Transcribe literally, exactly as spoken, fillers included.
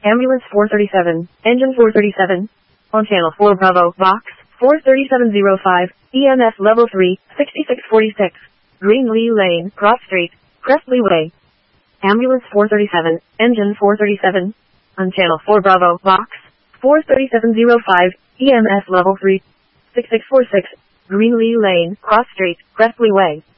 Ambulance four thirty-seven, Engine four thirty-seven. On Channel four Bravo, Box four thirty-seven oh five, E M S Level three, sixty-six forty-six. Greenlee Lane, Cross Street, Cressley Way. Ambulance four thirty-seven, Engine four thirty-seven. On Channel four Bravo, Box four thirty-seven oh five, E M S Level three, sixty-six forty-six. Greenlee Lane, Cross Street, Cressley Way.